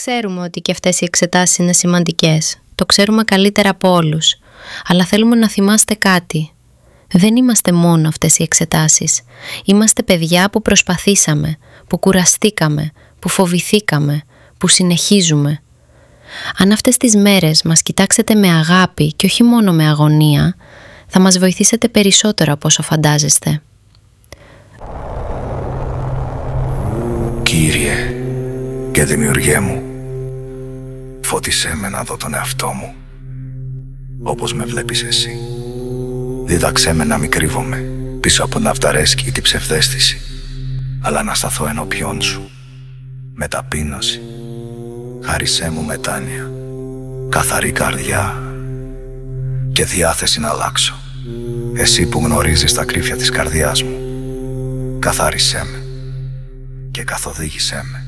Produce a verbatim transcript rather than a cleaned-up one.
ξέρουμε ότι και αυτές οι εξετάσεις είναι σημαντικές. Το ξέρουμε καλύτερα από όλους. Αλλά θέλουμε να θυμάστε κάτι. Δεν είμαστε μόνο αυτές οι εξετάσεις. Είμαστε παιδιά που προσπαθήσαμε, που κουραστήκαμε, που φοβηθήκαμε, που συνεχίζουμε. Αν αυτές τις μέρες μας κοιτάξετε με αγάπη και όχι μόνο με αγωνία, θα μας βοηθήσετε περισσότερο από όσο φαντάζεστε. Κύριε και δημιουργέ μου, φώτισέ με να δω τον εαυτό μου όπως με βλέπεις εσύ. Δίδαξέ με να μην κρύβομαι πίσω από την αυταρέσκη ή την ψευδαίσθηση, αλλά να σταθώ ενώπιόν σου με ταπείνωση. Χάρισέ μου μετάνοια, καθαρή καρδιά και διάθεση να αλλάξω. Εσύ που γνωρίζεις τα κρύφια της καρδιάς μου, καθάρισέ με και καθοδήγησέ με.